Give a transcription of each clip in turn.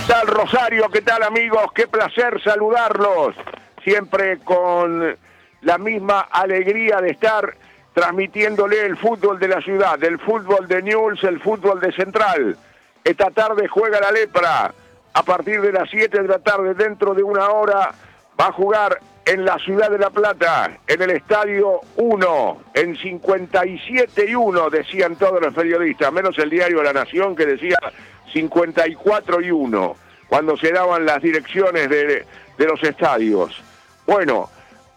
tal, Rosario? ¿Qué tal, amigos? Qué placer saludarlos. Siempre con la misma alegría de estar transmitiéndole el fútbol de la ciudad, el fútbol de Newell's, el fútbol de Central. Esta tarde juega la Lepra. A partir de las 7 de la tarde, dentro de una hora, va a jugar en la ciudad de La Plata, en el Estadio 1, en 57-1, decían todos los periodistas, menos el diario La Nación, que decía 54-1, cuando se daban las direcciones de los estadios. Bueno,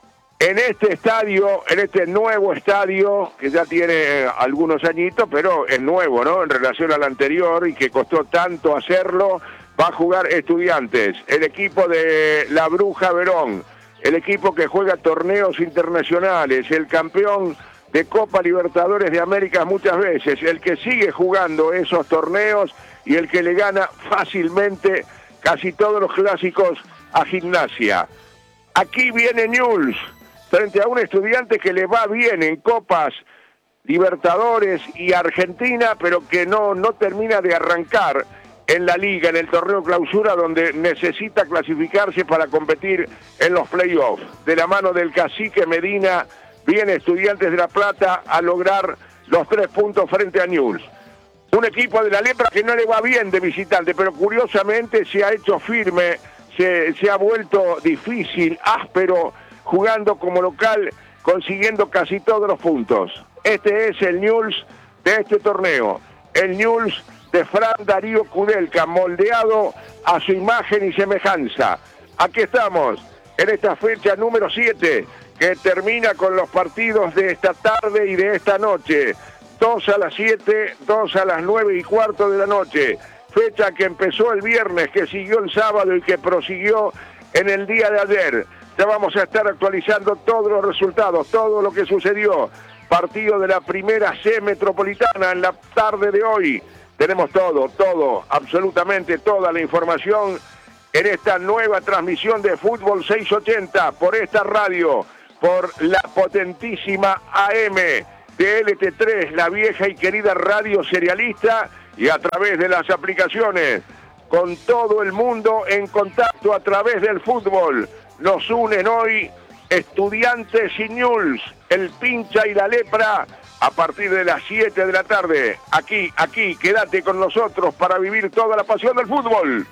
en este estadio, en este nuevo estadio, que ya tiene algunos añitos, pero es nuevo, ¿no?, en relación al anterior, y que costó tanto hacerlo, va a jugar Estudiantes, el equipo de la Bruja Verón, el equipo que juega torneos internacionales, el campeón de Copa Libertadores de América muchas veces, el que sigue jugando esos torneos y el que le gana fácilmente casi todos los clásicos a Gimnasia. Aquí viene Newell's, frente a un Estudiante que le va bien en Copas Libertadores y Argentina, pero que no termina de arrancar en la liga, en el torneo clausura, donde necesita clasificarse para competir en los playoffs. De la mano del cacique Medina, viene Estudiantes de La Plata a lograr los 3 puntos frente a Newell's. Un equipo de la Lepra que no le va bien de visitante, pero curiosamente se ha hecho firme, se ha vuelto difícil, áspero, jugando como local, consiguiendo casi todos los puntos. Este es el Newell's de este torneo, el Newell's de Fran Darío Kudelka, moldeado a su imagen y semejanza. Aquí estamos, en esta fecha número 7, que termina con los partidos de esta tarde y de esta noche. 2 a las 7, 2 a las 9:15 de la noche. Fecha que empezó el viernes, que siguió el sábado y que prosiguió en el día de ayer. Ya vamos a estar actualizando todos los resultados, todo lo que sucedió. Partido de la primera C metropolitana en la tarde de hoy. Tenemos todo, absolutamente toda la información en esta nueva transmisión de Fútbol 680 por esta radio, por la potentísima AM de LT3, la vieja y querida radio serialista, y a través de las aplicaciones, con todo el mundo en contacto a través del fútbol. Nos unen hoy Estudiantes y Newell's, el Pincha y la Lepra, a partir de las 7 de la tarde. Aquí, quédate con nosotros para vivir toda la pasión del fútbol.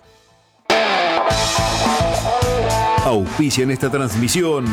Auspicia en esta transmisión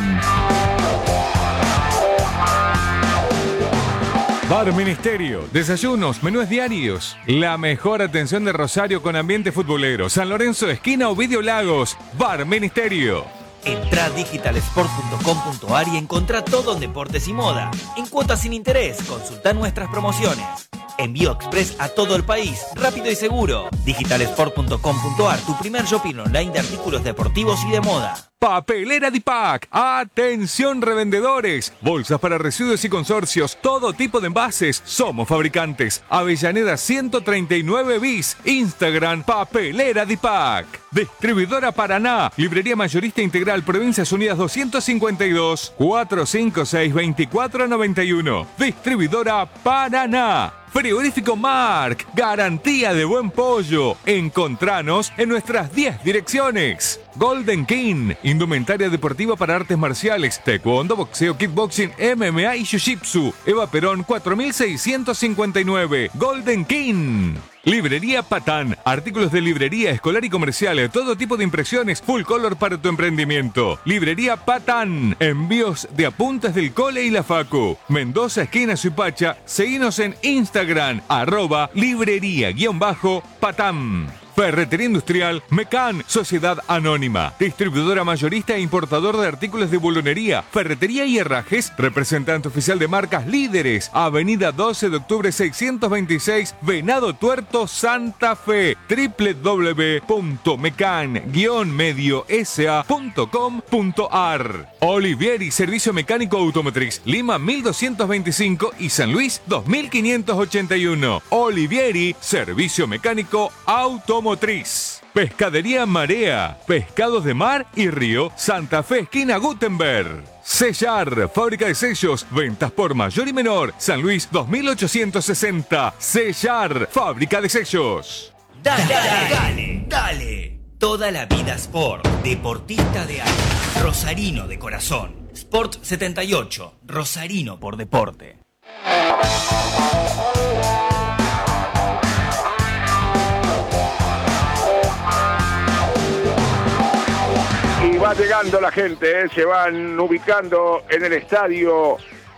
Bar Ministerio, desayunos, menús diarios, la mejor atención de Rosario con ambiente futbolero. San Lorenzo, esquina Ovidio Lagos. Bar Ministerio. Entrá a digitalsport.com.ar y encontrá todo en deportes y moda. En cuotas sin interés, consultá nuestras promociones. Envío express a todo el país, rápido y seguro. Digitalsport.com.ar, tu primer shopping online de artículos deportivos y de moda. Papelera Dipac. Atención revendedores. Bolsas para residuos y consorcios. Todo tipo de envases. Somos fabricantes. Avellaneda 139 bis. Instagram Papelera Dipac. Distribuidora Paraná. Librería mayorista integral Provincias Unidas 252 456 2491. Distribuidora Paraná. Frigorífico Marc, garantía de buen pollo. Encontranos en nuestras 10 direcciones. Golden King, indumentaria deportiva para artes marciales, taekwondo, boxeo, kickboxing, MMA y jiu-jitsu. Eva Perón 4659. Golden King. Librería Patán, artículos de librería escolar y comercial, todo tipo de impresiones, full color para tu emprendimiento. Librería Patán, envíos de apuntes del cole y la facu. Mendoza, esquina Suipacha, seguinos en Instagram, @librería_patán. Ferretería Industrial Mecan, Sociedad Anónima, distribuidora mayorista e importador de artículos de boulonería, ferretería y herrajes, representante oficial de marcas líderes, Avenida 12 de Octubre 626, Venado Tuerto, Santa Fe, www.mecan-mediosa.com.ar. Olivieri, Servicio Mecánico Automotriz, Lima 1225 y San Luis 2581. Olivieri, Servicio Mecánico Automotriz. Pescadería Marea, pescados de mar y río, Santa Fe, esquina Gutenberg. Sellar, fábrica de sellos, ventas por mayor y menor, San Luis 2860. Sellar, fábrica de sellos. Dale, dale, dale, Ale, toda la vida Sport, deportista de alma, rosarino de corazón. Sport 78, rosarino por deporte. Y va llegando la gente, se van ubicando en el estadio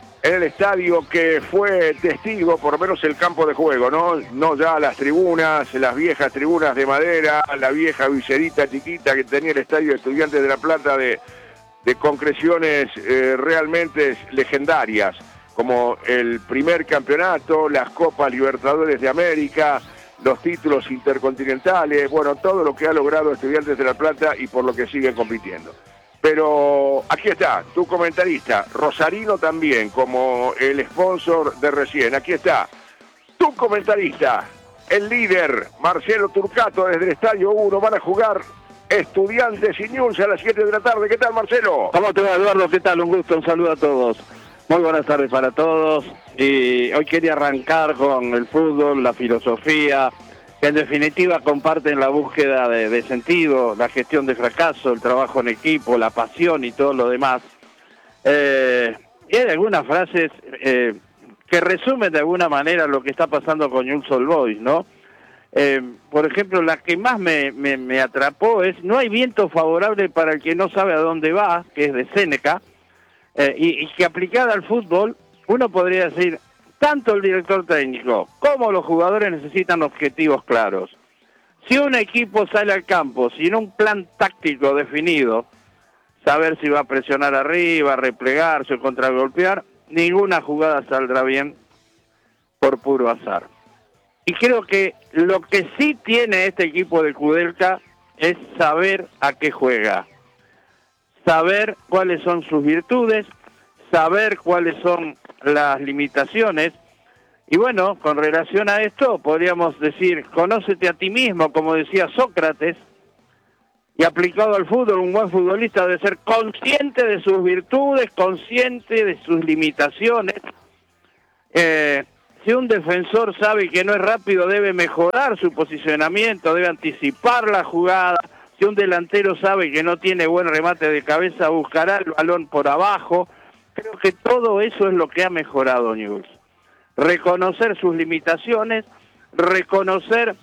que fue testigo, por lo menos el campo de juego, no ya las tribunas, las viejas tribunas de madera, la vieja viserita chiquita que tenía el estadio de Estudiantes de La Plata de concreciones realmente legendarias, como el primer campeonato, las Copas Libertadores de América, los títulos intercontinentales, bueno, todo lo que ha logrado Estudiantes de La Plata y por lo que siguen compitiendo. Pero aquí está, tu comentarista, rosarino también, como el sponsor de recién. Aquí está, tu comentarista, el líder, Marcelo Turcato, desde el Estadio 1. Van a jugar Estudiantes y Newell's a las 7 de la tarde. ¿Qué tal, Marcelo? ¿Cómo te va, Eduardo? ¿Qué tal? Un gusto, un saludo a todos. Muy buenas tardes para todos. Y hoy quería arrancar con el fútbol, la filosofía, que en definitiva comparten la búsqueda de sentido, la gestión de fracaso, el trabajo en equipo, la pasión y todo lo demás. Y hay algunas frases que resumen de alguna manera lo que está pasando con Newell's Old Boys, ¿no? Por ejemplo, la que más me atrapó es: no hay viento favorable para el que no sabe a dónde va, que es de Séneca, y que aplicada al fútbol, uno podría decir, tanto el director técnico como los jugadores necesitan objetivos claros. Si un equipo sale al campo sin un plan táctico definido, saber si va a presionar arriba, replegarse o contragolpear, ninguna jugada saldrá bien por puro azar. Y creo que lo que sí tiene este equipo de Kudelka es saber a qué juega, saber cuáles son sus virtudes, saber cuáles son las limitaciones. Y bueno, con relación a esto podríamos decir: conócete a ti mismo, como decía Sócrates. Y aplicado al fútbol, un buen futbolista debe ser consciente de sus virtudes, consciente de sus limitaciones. Si un defensor sabe que no es rápido, debe mejorar su posicionamiento, debe anticipar la jugada. Si un delantero sabe que no tiene buen remate de cabeza, buscará el balón por abajo. Creo que todo eso es lo que ha mejorado Newell's. Reconocer sus limitaciones, reconocer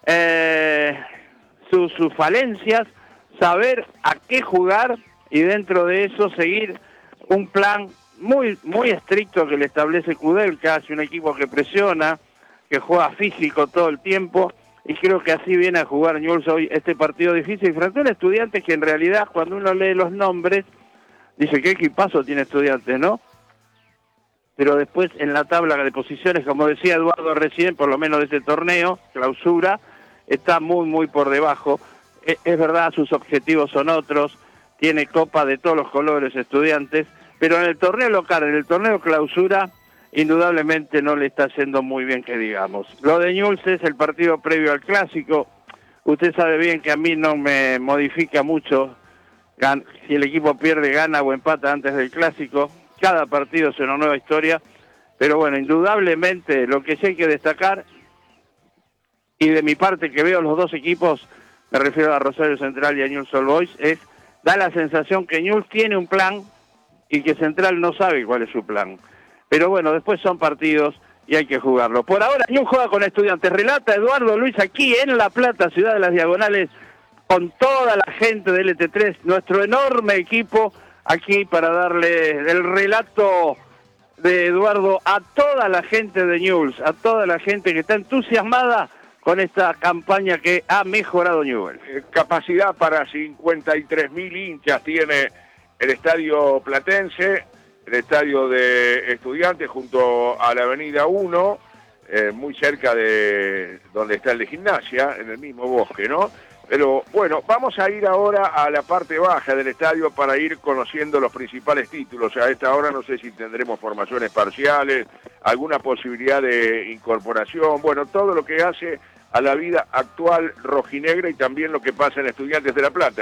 sus falencias, saber a qué jugar y dentro de eso seguir un plan muy estricto que le establece Kudelka. Es un equipo que presiona, que juega físico todo el tiempo, y creo que así viene a jugar Newell's hoy este partido difícil frente a un Estudiantes que en realidad, cuando uno lee los nombres, dice: qué equipazo tiene Estudiantes, ¿no? Pero después en la tabla de posiciones, como decía Eduardo recién, por lo menos de este torneo, clausura, está muy por debajo. Es verdad, sus objetivos son otros, tiene copa de todos los colores Estudiantes, pero en el torneo local, en el torneo clausura, indudablemente no le está haciendo muy bien, que digamos. Lo de Newell's es el partido previo al clásico. Usted sabe bien que a mí no me modifica mucho si el equipo pierde, gana o empata antes del clásico. Cada partido es una nueva historia, pero bueno, indudablemente lo que sí hay que destacar, y de mi parte que veo los dos equipos, me refiero a Rosario Central y a Newell's Old Boys, da la sensación que Newell's tiene un plan y que Central no sabe cuál es su plan. Pero bueno, después son partidos y hay que jugarlo. Por ahora Newell's juega con Estudiantes. Relata Eduardo Luis aquí en La Plata, ciudad de las Diagonales, con toda la gente de LT3, nuestro enorme equipo aquí para darle el relato de Eduardo a toda la gente de Newell's, a toda la gente que está entusiasmada con esta campaña que ha mejorado Newell's. Capacidad para 53.000 hinchas tiene el estadio platense, el estadio de Estudiantes junto a la avenida 1, muy cerca de donde está el de Gimnasia, en el mismo bosque, ¿no? Pero bueno, vamos a ir ahora a la parte baja del estadio para ir conociendo los principales títulos. A esta hora no sé si tendremos formaciones parciales, alguna posibilidad de incorporación, bueno, todo lo que hace a la vida actual rojinegra y también lo que pasa en Estudiantes de La Plata.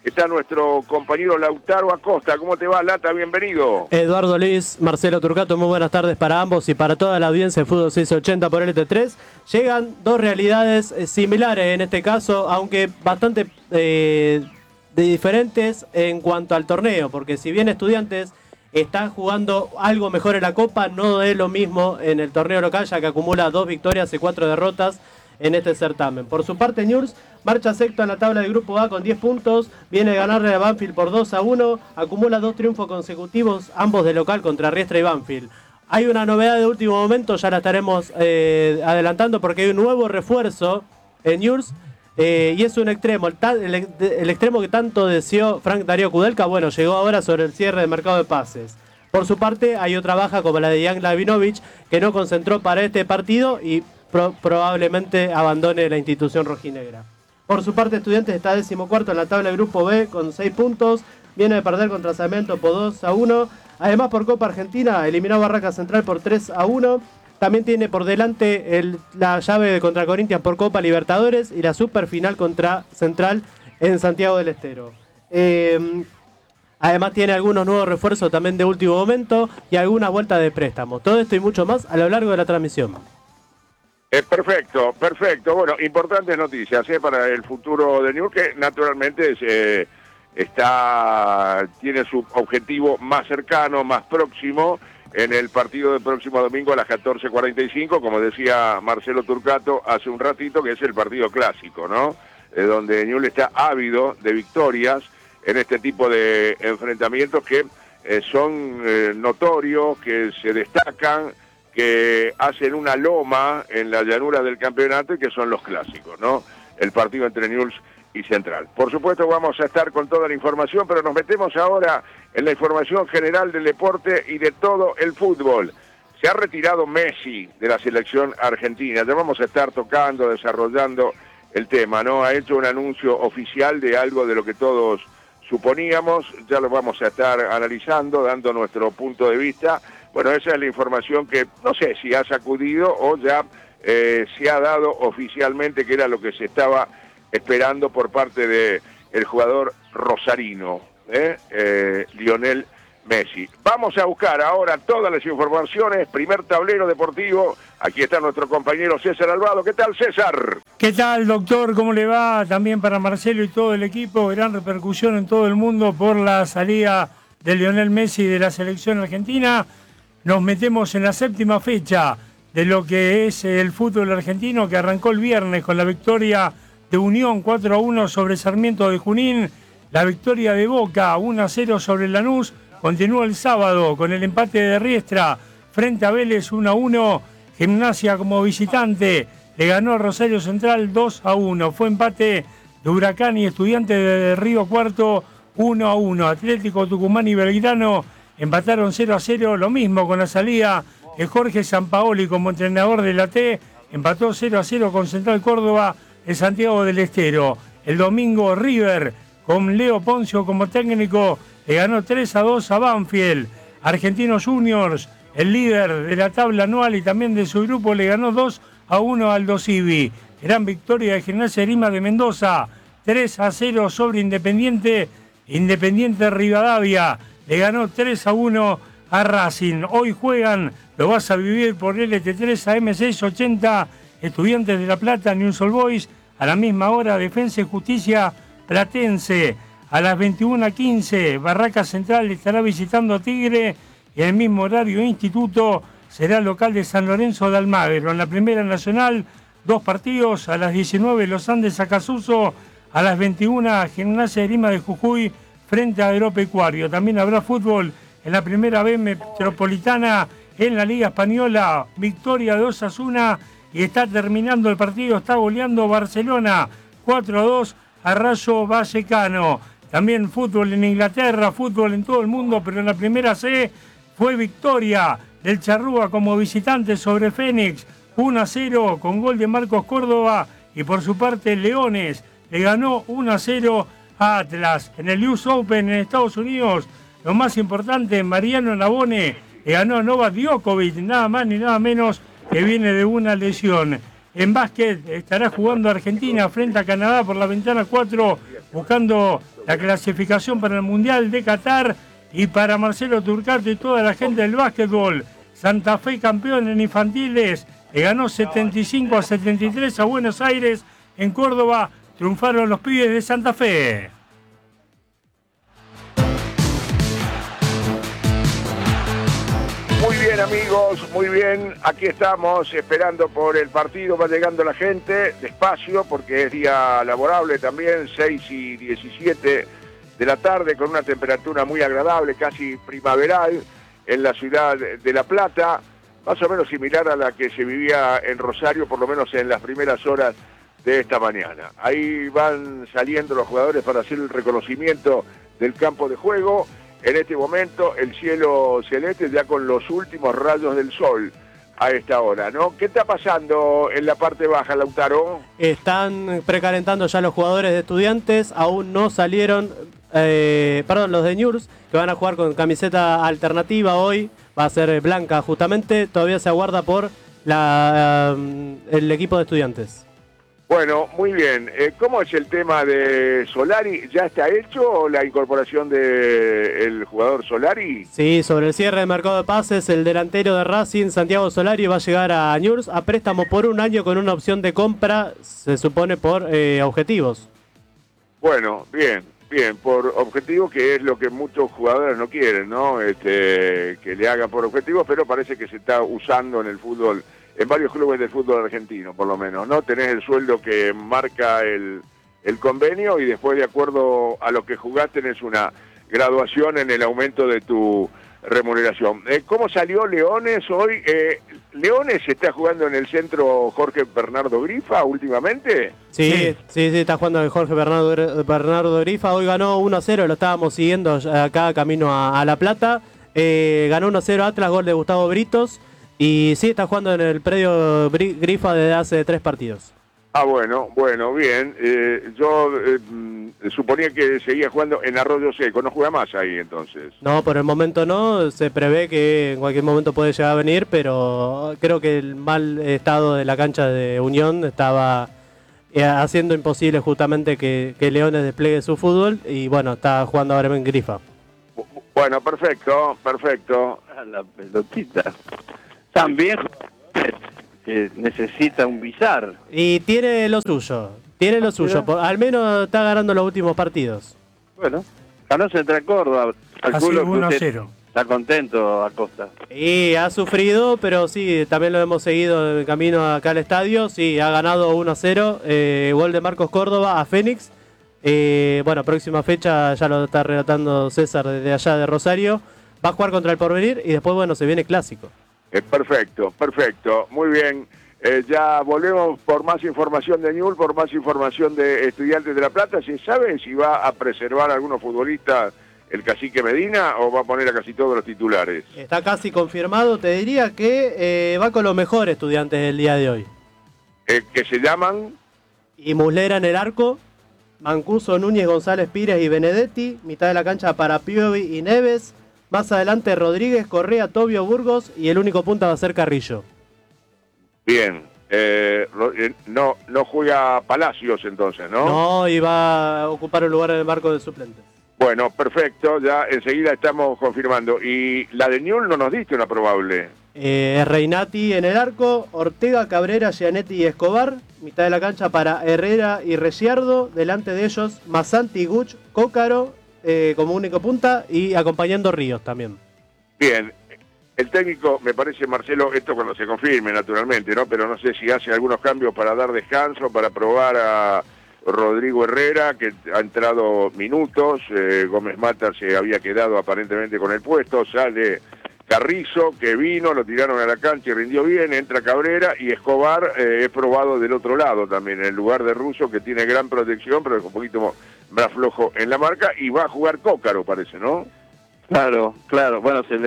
está nuestro compañero Lautaro Acosta. ¿Cómo te va, Lata? Bienvenido. Eduardo Luis, Marcelo Turcato, muy buenas tardes para ambos y para toda la audiencia de Fútbol 680 por LT3. Llegan dos realidades similares en este caso, aunque bastante diferentes en cuanto al torneo, porque si bien Estudiantes está jugando algo mejor en la Copa, no es lo mismo en el torneo local, ya que acumula 2 victorias y 4 derrotas en este certamen. Por su parte, Newell's marcha sexto en la tabla del Grupo A con 10 puntos, viene a ganarle a Banfield por 2-1, acumula 2 triunfos consecutivos, ambos de local contra Riestra y Banfield. Hay una novedad de último momento, ya la estaremos adelantando, porque hay un nuevo refuerzo en Newell's, y es un extremo, el extremo que tanto deseó Frank Darío Kudelka. Bueno, llegó ahora sobre el cierre del mercado de pases. Por su parte, hay otra baja como la de Jan Lavinovich, que no concentró para este partido y probablemente abandone la institución rojinegra. Por su parte, Estudiantes está 14º en la tabla del Grupo B con 6 puntos, viene de perder contra Sarmiento por 2-1. Además, por Copa Argentina, eliminó Barraca Central por 3-1. También tiene por delante la llave de contra Corinthians por Copa Libertadores y la superfinal contra Central en Santiago del Estero. Además tiene algunos nuevos refuerzos también de último momento y algunas vueltas de préstamo. Todo esto y mucho más a lo largo de la transmisión. Perfecto. Bueno, importantes noticias para el futuro de Newell's, que naturalmente tiene su objetivo más cercano, más próximo, en el partido del próximo domingo a las 14:45, como decía Marcelo Turcato hace un ratito, que es el partido clásico, ¿no? Donde Newell's está ávido de victorias en este tipo de enfrentamientos que son notorios, que se destacan, que hacen una loma en la llanura del campeonato y que son los clásicos, ¿no? El partido entre Newell's y Central. Por supuesto vamos a estar con toda la información, pero nos metemos ahora en la información general del deporte y de todo el fútbol. Se ha retirado Messi de la selección argentina. Ya vamos a estar tocando, desarrollando el tema, ¿no? Ha hecho un anuncio oficial de algo de lo que todos suponíamos. Ya lo vamos a estar analizando, dando nuestro punto de vista. Bueno, esa es la información que no sé si ha sacudido o ya se ha dado oficialmente, que era lo que se estaba esperando por parte del jugador rosarino, Lionel Messi. Vamos a buscar ahora todas las informaciones, primer tablero deportivo. Aquí está nuestro compañero César Alvado. ¿Qué tal, César? ¿Qué tal, doctor? ¿Cómo le va? También para Marcelo y todo el equipo. Gran repercusión en todo el mundo por la salida de Lionel Messi de la selección argentina. Nos metemos en la 7ª fecha de lo que es el fútbol argentino, que arrancó el viernes con la victoria de Unión 4-1 sobre Sarmiento de Junín, la victoria de Boca 1-0 sobre Lanús, continuó el sábado con el empate de Riestra frente a Vélez 1-1, Gimnasia como visitante le ganó a Rosario Central 2-1, fue empate de Huracán y Estudiantes de Río Cuarto 1-1, Atlético Tucumán y Belgrano empataron 0-0, lo mismo con la salida de Jorge Sampaoli como entrenador de la T, empató 0-0 con Central Córdoba de Santiago del Estero. El domingo River, con Leo Poncio como técnico, le ganó 3-2 a Banfield. Argentinos Juniors, el líder de la tabla anual y también de su grupo, le ganó 2-1 al Aldo Civi. Gran victoria de Gimnasia Grima de Mendoza, 3-0 sobre Independiente Rivadavia, le ganó 3-1 a Racing. Hoy juegan, lo vas a vivir por LT3 a M680, Estudiantes de La Plata, Newell's Old Boys, a la misma hora Defensa y Justicia Platense. A las 21:15, Barraca Central estará visitando a Tigre y en el mismo horario Instituto será local de San Lorenzo de Almagro. En la Primera Nacional, 2 partidos, a las 19 Los Andes Acasuso, a las 21 Gimnasia Grima de Jujuy frente a Agropecuario. También habrá fútbol en la Primera B Metropolitana, en la Liga Española, victoria de Osasuna y está terminando el partido, está goleando Barcelona 4-2 a Rayo Vallecano. También fútbol en Inglaterra, fútbol en todo el mundo, pero en la Primera C fue victoria del Charrúa como visitante sobre Fénix, 1-0 con gol de Marcos Córdoba, y por su parte Leones le ganó 1-0 a Atlas. En el US Open en Estados Unidos, lo más importante, Mariano Navone le ganó a Novak Djokovic, nada más ni nada menos, que viene de una lesión. En básquet estará jugando Argentina frente a Canadá por la ventana 4 buscando la clasificación para el Mundial de Qatar. Y para Marcelo Turcato y toda la gente del básquetbol, Santa Fe campeón en infantiles, le ganó 75-73 a Buenos Aires. En Córdoba triunfaron los pibes de Santa Fe. Muy bien, amigos, muy bien. Aquí estamos esperando por el partido. Va llegando la gente despacio porque es día laborable también, 6:17 de la tarde, con una temperatura muy agradable, casi primaveral en la ciudad de La Plata, más o menos similar a la que se vivía en Rosario, por lo menos en las primeras horas de esta mañana. Ahí van saliendo los jugadores para hacer el reconocimiento del campo de juego. En este momento el cielo celeste ya con los últimos rayos del sol a esta hora, ¿no? ¿Qué está pasando en la parte baja, Lautaro? Están precalentando ya los jugadores de Estudiantes, aún no salieron, los de Newell's, que van a jugar con camiseta alternativa hoy, va a ser blanca justamente, todavía se aguarda por el equipo de Estudiantes. Bueno, muy bien. ¿Cómo es el tema de Solari? ¿Ya está hecho la incorporación del jugador Solari? Sí, sobre el cierre de mercado de pases, el delantero de Racing, Santiago Solari, va a llegar a Newell's a préstamo por 1 año con una opción de compra, se supone por objetivos. Bueno, bien, por objetivos, que es lo que muchos jugadores no quieren, ¿no? Que le hagan por objetivos, pero parece que se está usando en el fútbol, en varios clubes del fútbol argentino, por lo menos, ¿no? Tenés el sueldo que marca el convenio y después, de acuerdo a lo que jugás, tenés una graduación en el aumento de tu remuneración. ¿Cómo salió Leones hoy? ¿Leones está jugando en el centro Jorge Bernardo Grifa últimamente? Sí, está jugando el Jorge Bernardo Grifa. Hoy ganó 1-0, lo estábamos siguiendo acá camino a La Plata. Ganó 1-0 Atlas, gol de Gustavo Britos. Y sí, está jugando en el predio Grifa desde hace 3 partidos. Ah, bueno, bien. Yo suponía que seguía jugando en Arroyo Seco, no juega más ahí entonces. No, por el momento no, se prevé que en cualquier momento puede llegar a venir, pero creo que el mal estado de la cancha de Unión estaba haciendo imposible justamente que Leones despliegue su fútbol, y bueno, está jugando ahora en Grifa. Bueno, perfecto. A la pelotita. También que necesita un bizar. Y tiene lo suyo. Al menos está ganando los últimos partidos. Bueno, ganó Central Córdoba. Calculo que 1-0. Está contento, Acosta. Y ha sufrido, pero sí, también lo hemos seguido en camino acá al estadio. Sí, ha ganado 1-0. Gol de Marcos Córdoba a Fénix. Próxima fecha, ya lo está relatando César desde allá de Rosario. Va a jugar contra el Porvenir y después, se viene clásico. Perfecto. Muy bien. Ya volvemos por más información de Newell's, por más información de Estudiantes de La Plata. ¿Se sabe si va a preservar a algunos futbolistas el Cacique Medina o va a poner a casi todos los titulares? Está casi confirmado. Te diría que va con los mejores Estudiantes del día de hoy. ¿Que se llaman? Y Muslera en el arco, Mancuso, Núñez, González, Pires y Benedetti. Mitad de la cancha para Piovi y Neves. Más adelante Rodríguez, Correa, Tobio, Burgos, y el único punta va a ser Carrillo. Bien. No juega Palacios entonces, ¿no? No, y va a ocupar un lugar en el marco de suplentes. Bueno, perfecto. Ya enseguida estamos confirmando. Y la de Newell's no nos diste una probable. Reinati en el arco, Ortega, Cabrera, Gianetti y Escobar. Mitad de la cancha para Herrera y Reciardo. Delante de ellos Masanti, Guch, Cócaro como único punta, y acompañando Ríos también. Bien. El técnico, me parece, Marcelo, esto cuando se confirme naturalmente, ¿no? Pero no sé si hace algunos cambios para dar descanso, para probar a Rodrigo Herrera, que ha entrado minutos. Gómez Mata se había quedado aparentemente con el puesto. Sale Carrizo, que vino, lo tiraron a la cancha y rindió bien. Entra Cabrera, y Escobar es probado del otro lado también, en el lugar de Russo, que tiene gran protección, pero es un poquito más flojo en la marca. Y va a jugar Cócaro, parece, ¿no? Claro. Bueno, se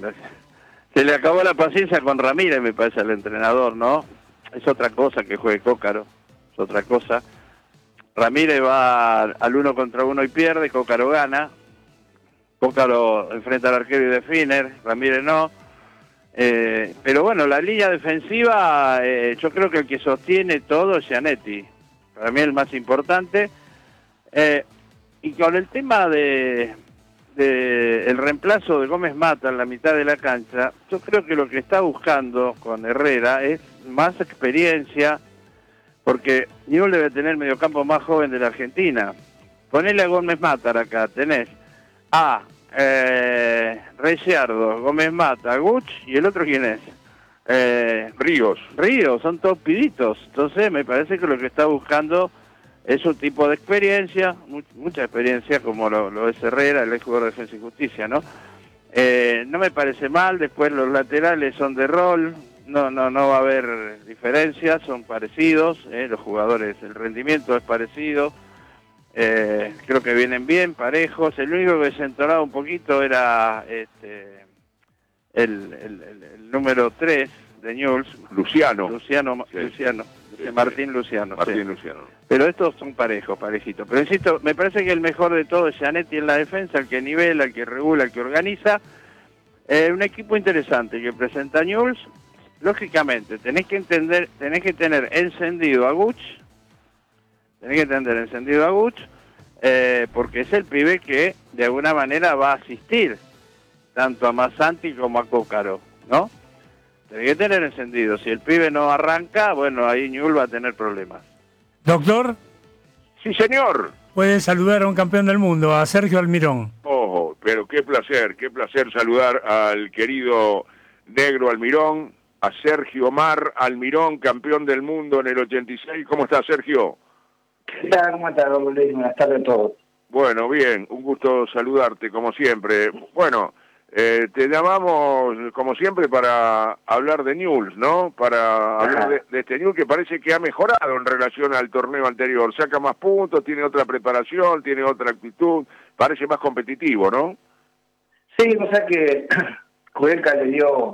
le acabó la paciencia con Ramírez, me parece, al entrenador, ¿no? Es otra cosa que juegue Cócaro, es otra cosa. Ramírez va al 1 contra 1 y pierde, Cócaro gana. Cócaro enfrenta al arquero y define, Ramírez no. Pero bueno, la línea defensiva, yo creo que el que sostiene todo es Gianetti. Para mí el más importante. Y con el tema de el reemplazo de Gómez Mata en la mitad de la cancha, yo creo que lo que está buscando con Herrera es más experiencia, porque Newell's debe tener el mediocampo más joven de la Argentina. Ponele a Gómez Mata acá, tenés a Reyardo, Gómez Mata, Guch, y el otro ¿quién es? Ríos, son todos piditos. Entonces me parece que lo que está buscando es un tipo de experiencia, mucha experiencia, como lo es Herrera, el ex jugador de Defensa y Justicia, ¿no? No me parece mal. Después los laterales son de rol, no va a haber diferencias, son parecidos, los jugadores, el rendimiento es parecido, creo que vienen bien, parejos. El único que se entonaba un poquito era el número 3 de Newell's, Luciano. Martín Luciano. Martín Sí. Luciano. Pero estos son parejitos. Pero insisto, me parece que el mejor de todo es Gianetti en la defensa, el que nivela, el que regula, el que organiza. Un equipo interesante que presenta Newell's. Lógicamente, tenés que tener encendido a Guch. Porque es el pibe que de alguna manera va a asistir tanto a Massanti como a Cócaro, ¿no? Tenés que tener encendido. Si el pibe no arranca, bueno, ahí Newell's va a tener problemas. Doctor, Sí, señor. puede saludar a un campeón del mundo, a Sergio Almirón. Oh, pero qué placer saludar al querido Negro Almirón, a Sergio Omar Almirón, campeón del mundo en el 86. ¿Cómo está, Sergio? ¿Qué tal? ¿Cómo estás, don Luis? Buenas tardes a todos. Bueno, bien, un gusto saludarte, como siempre. Bueno, te llamamos, como siempre, para hablar de Newell's, ¿no? Para hablar de este Newell's que parece que ha mejorado en relación al torneo anterior. Saca más puntos, tiene otra preparación, tiene otra actitud, parece más competitivo, ¿no? Sí, o sea que Cuenca le dio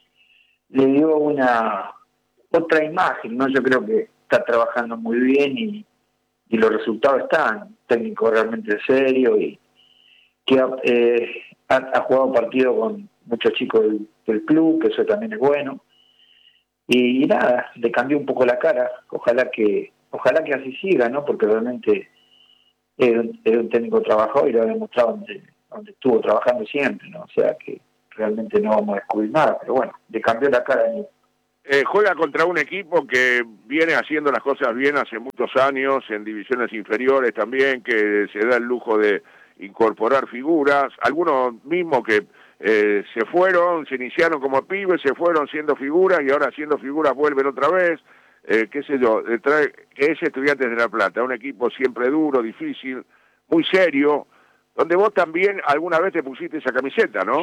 una otra imagen, ¿no? Yo creo que está trabajando muy bien y los resultados están. Técnico realmente serio y que ha jugado partido con muchos chicos del club, que eso también es bueno. Y nada, le cambió un poco la cara. Ojalá que así siga, ¿no? Porque realmente era un técnico trabajador y lo ha demostrado donde estuvo trabajando siempre, ¿no? O sea que realmente no vamos a descubrir nada, pero bueno, le cambió la cara. Juega contra un equipo que viene haciendo las cosas bien hace muchos años, en divisiones inferiores también, que se da el lujo de incorporar figuras, algunos mismos que se iniciaron como pibes, se fueron siendo figuras y ahora siendo figuras vuelven otra vez, qué sé yo, es Estudiantes de La Plata, un equipo siempre duro, difícil, muy serio, donde vos también alguna vez te pusiste esa camiseta, ¿no?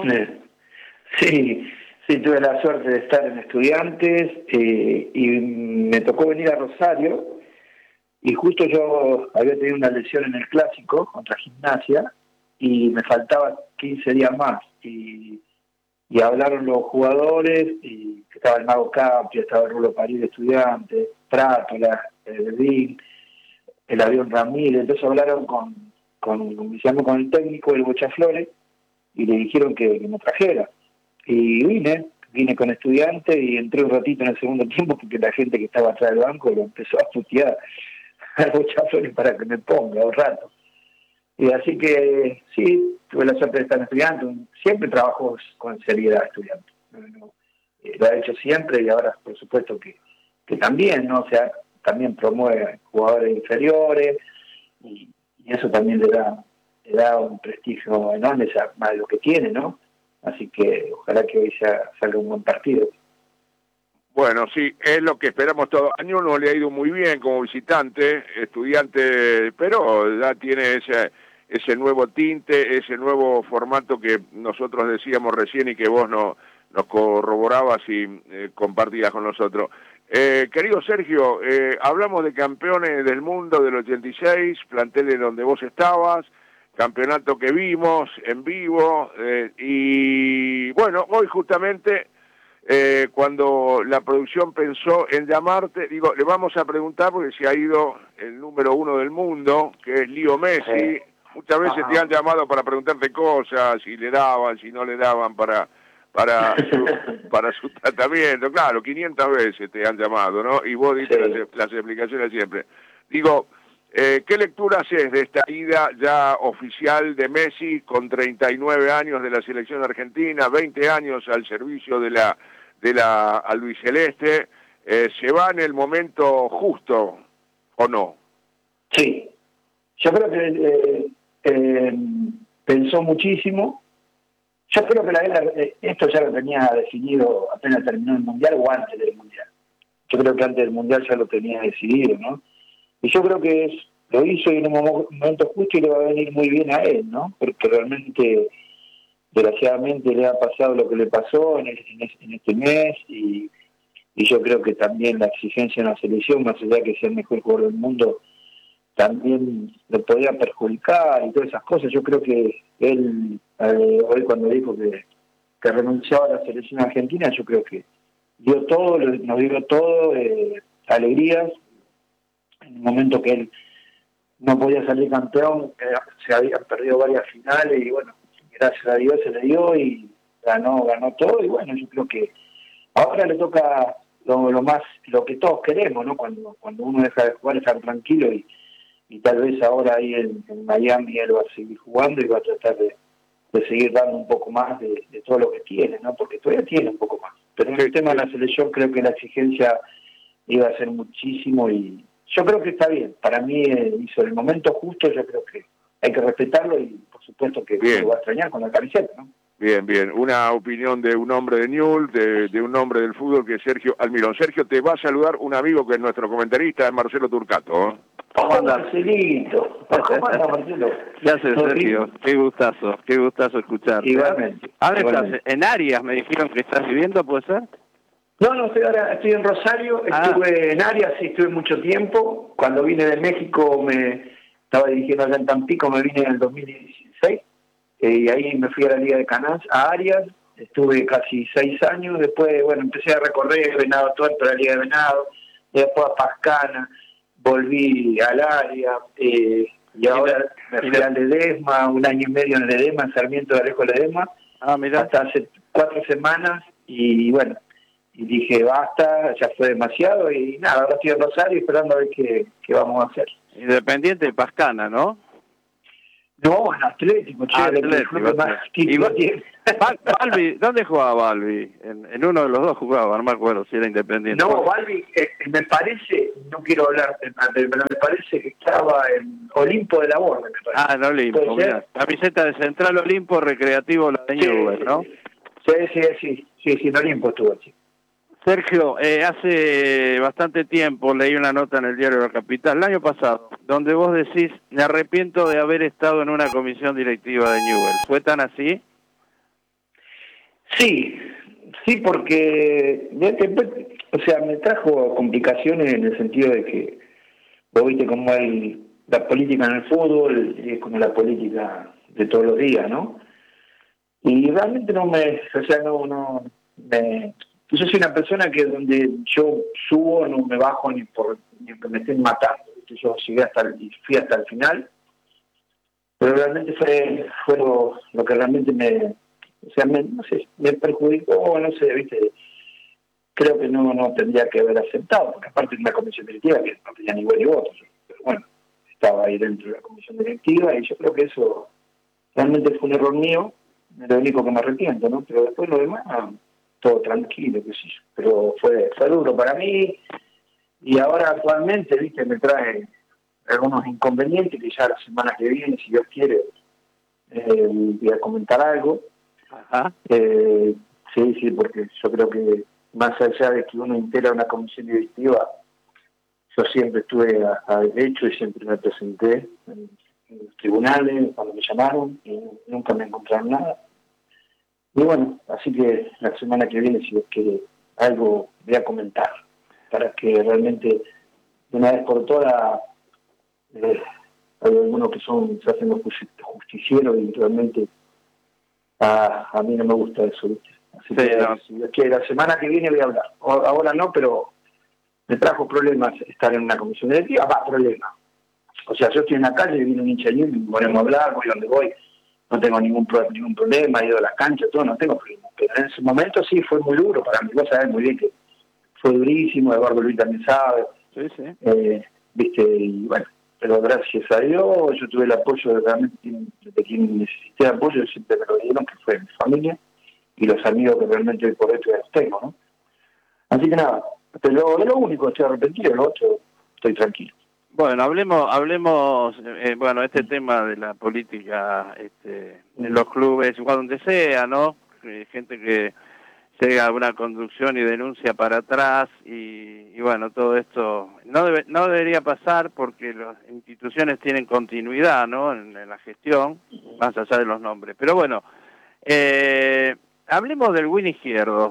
Sí, tuve la suerte de estar en Estudiantes y me tocó venir a Rosario y justo yo había tenido una lesión en el Clásico contra Gimnasia y me faltaba 15 días más y hablaron los jugadores y estaba el Mago Capri, estaba el Rulo París de Estudiantes, Prátola, Bedín, el Avión Ramírez, entonces hablaron con el técnico del Bocha Flores y le dijeron que me trajera. Y vine con Estudiantes y entré un ratito en el segundo tiempo porque la gente que estaba atrás del banco lo empezó a putear al Bocha Flores para que me ponga un rato. Y así que sí, tuve la suerte de estar en Estudiantes. Siempre trabajo con seriedad Estudiantes. Lo ha hecho siempre y ahora por supuesto que también, ¿no? O sea, también promueve jugadores inferiores y eso también le da un prestigio enorme, más de lo que tiene, ¿no? Así que ojalá que hoy salga un buen partido. Bueno, sí, es lo que esperamos todos. A Newell's no le ha ido muy bien como visitante, Estudiante, pero ya tiene ese nuevo tinte, ese nuevo formato que nosotros decíamos recién y que vos nos corroborabas y compartías con nosotros. Querido Sergio, hablamos de campeones del mundo del 86, planteles donde vos estabas, campeonato que vimos en vivo, y bueno, hoy justamente cuando la producción pensó en llamarte, digo, le vamos a preguntar porque se ha ido el número 1 del mundo, que es Leo Messi. Muchas veces te han llamado para preguntarte cosas, si le daban, si no le daban para su tratamiento. Claro, 500 veces te han llamado, ¿no? Y vos diste las explicaciones siempre. Digo, ¿Qué lectura haces de esta ida ya oficial de Messi con 39 años de la selección argentina, 20 años al servicio de la albiceleste? ¿Se va en el momento justo o no? Sí, yo creo que pensó muchísimo. Yo creo que esto ya lo tenía definido apenas terminó el Mundial o antes del Mundial. Yo creo que antes del Mundial ya lo tenía decidido, ¿no? Y yo creo que lo hizo en un momento justo y le va a venir muy bien a él, ¿no? Porque realmente, desgraciadamente, le ha pasado lo que le pasó en este mes y yo creo que también la exigencia en la selección, más allá de que sea el mejor jugador del mundo, también lo podía perjudicar y todas esas cosas. Yo creo que él, hoy cuando dijo que renunciaba a la selección argentina, yo creo que dio todo, nos dio todo, alegrías. En el momento que él no podía salir campeón, se habían perdido varias finales y bueno, gracias a Dios se le dio y ganó todo. Y bueno, yo creo que ahora le toca lo que todos queremos, ¿no? Cuando uno deja de jugar, estar tranquilo y tal vez ahora ahí en Miami él va a seguir jugando y va a tratar de seguir dando un poco más de todo lo que tiene, ¿no? Porque todavía tiene un poco más. Pero en el tema de la selección creo que la exigencia iba a ser muchísimo y yo creo que está bien. Para mí hizo el momento justo, yo creo que hay que respetarlo y por supuesto que lo va a extrañar con la camiseta, ¿no? Bien. Una opinión de un hombre de Newell's, de un hombre del fútbol que es Sergio Almirón. Sergio, te va a saludar un amigo que es nuestro comentarista, Marcelo Turcato, ¿eh? ¿Cómo anda, Marcelito? ¿Cómo anda, Marcelo? ¿Qué haces, Sergio? Qué gustazo escucharte. Igualmente. ¿Ahora estás en Arias? Me dijeron que estás viviendo, ¿puede ser? No, estoy en Rosario, estuve en Arias, sí, estuve mucho tiempo. Cuando vine de México me estaba dirigiendo allá en Tampico, me vine en el 2016, y ahí me fui a la Liga de Canás, a Arias, estuve casi 6 años, después, bueno, empecé a recorrer Venado Tuerto, la Liga de Venado, después a Pascana, volví al área, y ahora me fui al Ledesma, 1 año y medio en Ledesma, en Sarmiento de Alejo Ledesma, hasta hace 4 semanas, y bueno, y dije, basta, ya fue demasiado, y nada, ahora estoy en Rosario esperando a ver qué vamos a hacer. Independiente de Pascana, ¿no? No, en Atlético, Balbi, ¿dónde jugaba Balbi? En uno de los dos jugaba, no me acuerdo si era Independiente. No, Balbi, me parece, no quiero hablar, pero me parece que estaba en Olimpo de la Borda, me parece. En Olimpo, mira. Camiseta de Central Olimpo, Recreativo la de Newell's, ¿no? Sí, en Olimpo estuvo así. Sergio, hace bastante tiempo leí una nota en el diario La Capital, el año pasado, donde vos decís, me arrepiento de haber estado en una comisión directiva de Newell's. ¿Fue tan así? Sí, porque me trajo complicaciones en el sentido de que vos viste cómo hay la política en el fútbol y es como la política de todos los días, ¿no? Y realmente yo soy una persona que donde yo subo no me bajo ni que me estén matando. Yo fui hasta el final, pero realmente fue lo que realmente me perjudicó, no sé, viste. Creo que no tendría que haber aceptado, porque aparte de una comisión directiva que no tenía ni voz ni voto, pero bueno, estaba ahí dentro de la comisión directiva y yo creo que eso realmente fue un error mío, es lo único que me arrepiento, ¿no? Pero después lo demás, todo tranquilo, qué sé yo. Pero fue duro para mí y ahora actualmente, viste, me trae algunos inconvenientes que ya la semana que viene, si Dios quiere, voy a comentar algo. Ajá. Sí, porque yo creo que más allá de que uno integra una comisión directiva, yo siempre estuve a derecho y siempre me presenté en los tribunales cuando me llamaron y nunca me encontraron nada. Y bueno, así que la semana que viene, si Dios quiere, algo voy a comentar para que realmente de una vez por todas hay algunos que se hacen los justicieros y realmente a mí no me gusta eso, ¿viste? Así si Dios quiere, la semana que viene voy a hablar. Ahora no, pero me trajo problemas estar en una comisión directiva, problemas. O sea, yo estoy en la calle, viene un hincha libre, me ponemos a hablar, voy donde voy. No tengo ningún problema, he ido a las canchas, todo, no tengo problema. Pero en ese momento sí fue muy duro para mí. Vos sabés muy bien que fue durísimo, Eduardo Luis también sabe. Sí. Viste, y bueno, pero gracias a Dios yo tuve el apoyo realmente de quien necesité apoyo, siempre me lo dieron, que fue mi familia y los amigos que realmente hoy por hoy tengo, ¿no? Así que nada, pero de lo único estoy arrepentido, lo otro estoy tranquilo. Bueno, hablemos, bueno, este tema de la política en los clubes, igual donde sea, ¿no? Gente que llega a una conducción y denuncia para atrás y bueno, todo esto no debería pasar porque las instituciones tienen continuidad, ¿no? En la gestión, más allá de los nombres. Pero bueno, hablemos del win izquierdo.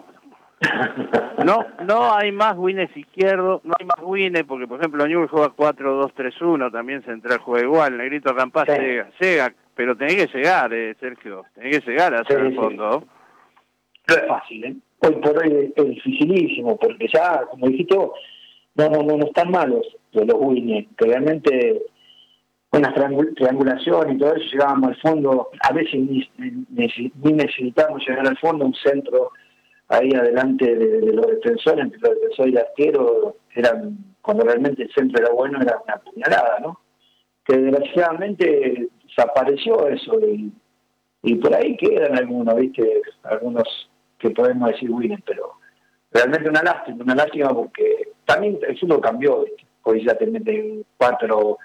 No hay más wines izquierdos, no hay más wines porque por ejemplo Newell's juega 4-2-3-1, también Central juega igual, Negrito Campás llega, pero tenés que llegar, Sergio, tenés que llegar hacia el fondo. No es fácil, hoy por hoy es dificilísimo, porque ya, como dijiste vos, no están malos los wines, que realmente una triangulación y todo eso llegábamos al fondo, a veces ni necesitábamos llegar al fondo, un centro ahí adelante de los defensores, entre los defensores y el arquero, eran, cuando realmente el centro era bueno, era una puñalada, ¿no? Que desgraciadamente desapareció eso y por ahí quedan algunos, ¿viste? Algunos que podemos decir winners, pero realmente una lástima porque también el fútbol cambió, ¿viste? Hoy ya te meten 4-4-2,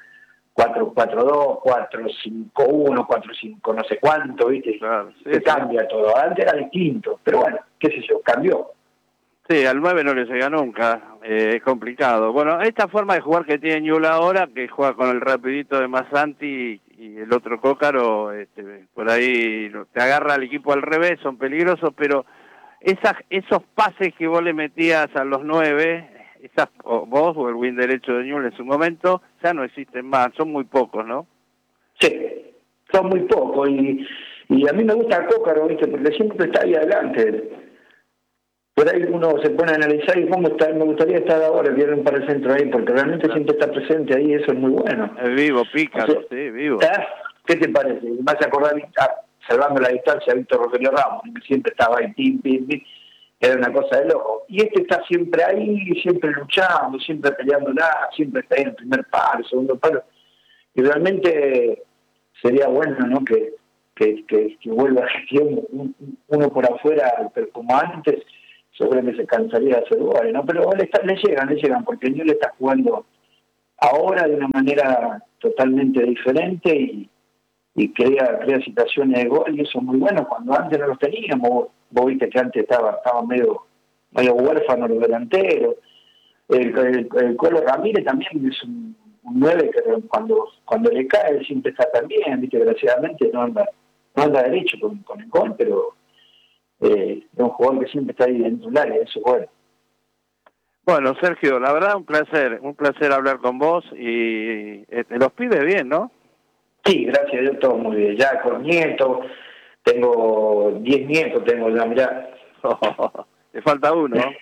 4-5-1, 4-5 no sé cuánto, ¿viste? Claro, sí. Cambia todo. Antes era distinto, pero bueno, qué sé yo, cambió. Sí, al 9 no le llega nunca, es complicado. Bueno, esta forma de jugar que tiene Newell's ahora, que juega con el rapidito de Masanti y el otro Cócaro, por ahí te agarra al equipo al revés, son peligrosos, pero esos pases que vos le metías a los 9... vos o el win derecho de Newell's en su momento, ya no existen más, son muy pocos, ¿no? Sí, son muy pocos, y a mí me gusta Cócaro, ¿viste? Porque siempre está ahí adelante. Por ahí uno se pone a analizar y cómo está, me gustaría estar ahora, vienen para el centro ahí, porque realmente siempre está presente ahí, eso es muy bueno. Es vivo, pícaro, sí, vivo. ¿Qué te parece? Me vas a acordar, salvando la distancia, a Víctor Rogelio Ramos, que siempre estaba ahí, pim, era una cosa de loco. Y está siempre ahí, siempre luchando, siempre peleándola, siempre está ahí en el primer palo, segundo palo. Y realmente sería bueno, ¿no? Que vuelva a gestión uno por afuera, pero como antes, seguramente se cansaría de hacer goles, ¿no? Pero le llegan, porque el Newell's está jugando ahora de una manera totalmente diferente y crea situaciones de gol, y eso es muy bueno, cuando antes no los teníamos. Vos viste que antes estaba medio huérfano los delanteros. El Colo Ramírez también es un 9 que cuando le cae siempre está también, viste, desgraciadamente no anda derecho con el gol, pero es un jugador que siempre está ahí dentro del área, eso es bueno. Bueno, Sergio, la verdad un placer hablar con vos y los pibes bien, ¿no? Sí, gracias a Dios, todo muy bien. Ya con nietos, tengo 10 nietos, ya, mirá. Te falta uno, ¿no?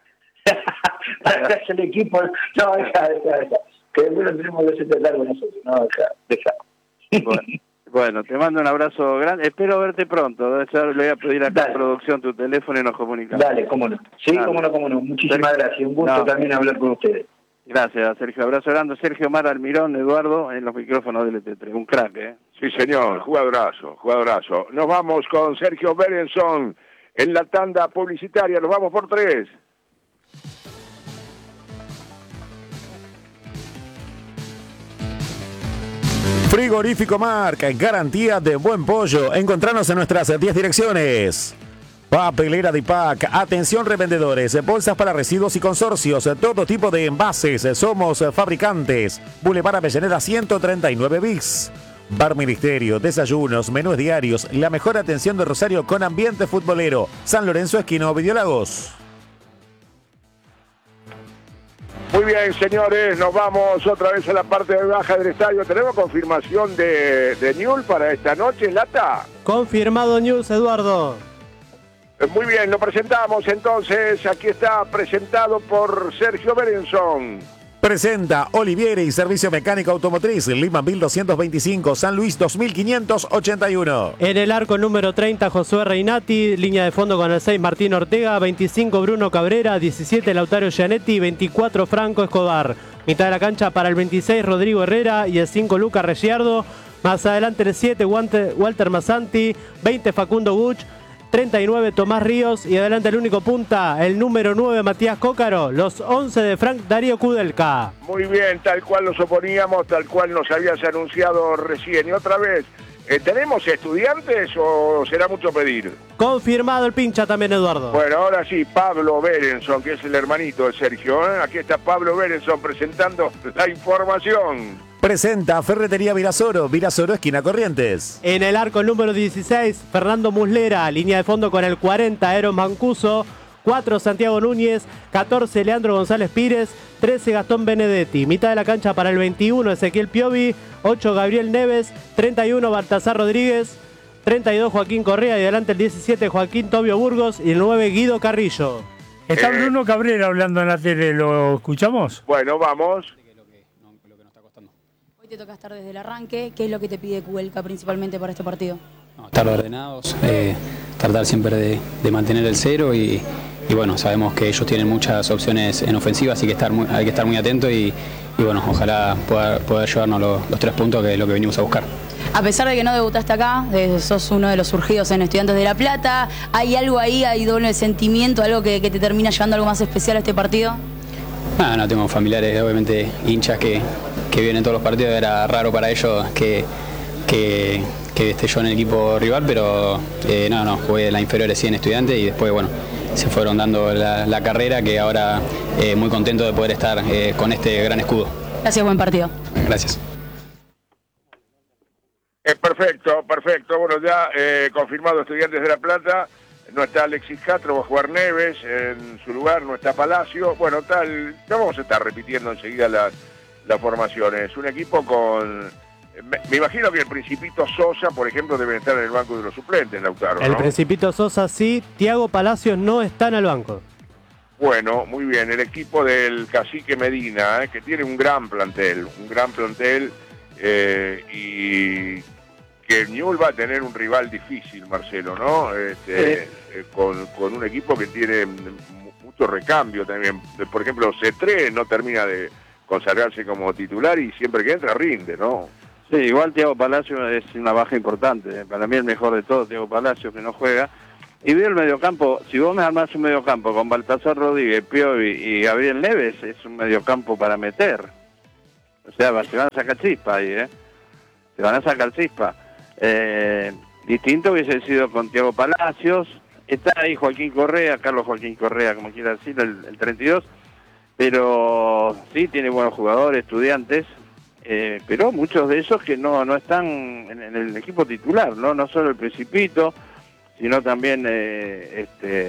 El equipo, no, deja. Que después lo tenemos que hacer largo nosotros, no, deja. Bueno, te mando un abrazo grande, espero verte pronto. Ya le voy a pedir a la producción tu teléfono y nos comunicamos. Dale, cómo no. Sí, cómo no. Muchísimas gracias, un gusto también hablar con ustedes. Gracias, Sergio. Abrazo grande. Sergio Mar Almirón, Eduardo, en los micrófonos del ET3. Un crack, ¿eh? Sí, señor. Jugadorazo. Nos vamos con Sergio Berenson en la tanda publicitaria. Nos vamos por 3. Frigorífico Marc, garantía de buen pollo. Encontranos en nuestras 10 direcciones. Papelera Dipac, atención revendedores, bolsas para residuos y consorcios, todo tipo de envases, somos fabricantes. Boulevard Avellaneda 139 bis. Bar Ministerio, desayunos, menús diarios, la mejor atención de Rosario con ambiente futbolero. San Lorenzo, esquina Ovidio Lagos. Muy bien, señores, nos vamos otra vez a la parte baja del estadio. ¿Tenemos confirmación de Newell's para esta noche, Lata? Confirmado Newell's, Eduardo. Muy bien, lo presentamos entonces. Aquí está presentado por Sergio Berenson. Presenta Olivieri y Servicio Mecánico Automotriz, Lima 1225, San Luis 2581. En el arco número 30, Josué Reinati, línea de fondo con el 6, Martín Ortega, 25, Bruno Cabrera, 17, Lautaro Gianetti, 24, Franco Escobar. Mitad de la cancha para el 26, Rodrigo Herrera, y el 5, Lucas Reyardo. Más adelante el 7, Walter Massanti, 20, Facundo Buch, 39, Tomás Ríos, y adelante el único punta, el número 9, Matías Cócaro, los 11 de Frank Darío Kudelka. Muy bien, tal cual los oponíamos, tal cual nos habías anunciado recién. Y otra vez, ¿tenemos estudiantes o será mucho pedir? Confirmado el pincha también, Eduardo. Bueno, ahora sí, Pablo Berenson, que es el hermanito de Sergio. Aquí está Pablo Berenson presentando la información. Presenta Ferretería Virasoro, Virasoro esquina Corrientes. En el arco el número 16, Fernando Muslera, línea de fondo con el 40, Eros Mancuso, 4, Santiago Núñez, 14, Leandro González Pires, 13, Gastón Benedetti. Mitad de la cancha para el 21, Ezequiel Piovi, 8, Gabriel Neves, 31, Baltasar Rodríguez, 32, Joaquín Correa, y adelante el 17, Joaquín Tobio Burgos, y el 9, Guido Carrillo. Está Bruno Cabrera hablando en la tele, ¿lo escuchamos? Bueno, vamos. Te toca estar desde el arranque. ¿Qué es lo que te pide Kudelka principalmente para este partido? No, estar ordenados, tratar siempre de mantener el cero y bueno, sabemos que ellos tienen muchas opciones en ofensiva, así que hay que estar muy atentos y bueno, ojalá poder llevarnos los 3 puntos, que es lo que venimos a buscar. A pesar de que no debutaste acá, sos uno de los surgidos en Estudiantes de La Plata, ¿hay algo ahí, hay doble sentimiento, algo que te termina llevando algo más especial a este partido? No, tengo familiares, obviamente hinchas que vienen todos los partidos, era raro para ellos que esté yo en el equipo rival, pero jugué la inferiores sí en Estudiantes y después bueno, se fueron dando la carrera, que ahora muy contento de poder estar con este gran escudo. Gracias, buen partido. Gracias. Perfecto. Bueno, ya confirmado Estudiantes de La Plata. No está Alexis Castro, va a jugar Neves, en su lugar no está Palacio. Bueno, ya vamos a estar repitiendo enseguida las formaciones. Un equipo con... Me imagino que el Principito Sosa, por ejemplo, debe estar en el banco de los suplentes, Lautaro, ¿no? El Principito Sosa sí, Thiago Palacios no está en el banco. Bueno, muy bien, el equipo del Cacique Medina, que tiene un gran plantel y que Newell's va a tener un rival difícil, Marcelo, ¿no? Con un equipo que tiene mucho recambio también. Por ejemplo, C3 no termina de consagrarse como titular y siempre que entra rinde, ¿no? Sí, igual Thiago Palacio es una baja importante. Para mí el mejor de todos, Thiago Palacio, que no juega. Y veo el mediocampo, si vos me armás un mediocampo con Baltasar Rodríguez, Piovi y Gabriel Neves, es un mediocampo para meter. O sea, se van a sacar chispa ahí, Se van a sacar chispa. Distinto hubiese sido con Thiago Palacios. Está ahí Joaquín Correa, Carlos Joaquín Correa, como quiera decir, el 32. Pero sí, tiene buenos jugadores, Estudiantes. Pero muchos de esos que no están en el equipo titular, no solo el Principito, sino también el